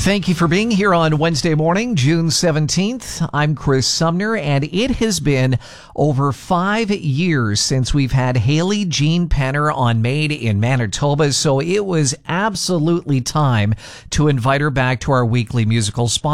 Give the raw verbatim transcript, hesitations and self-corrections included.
Thank you for being here on Wednesday morning, June seventeenth. I'm Chris Sumner, and it has been over five years since we've had Hayley Jean Penner on Made in Manitoba, so it was absolutely time to invite her back to our weekly musical spot.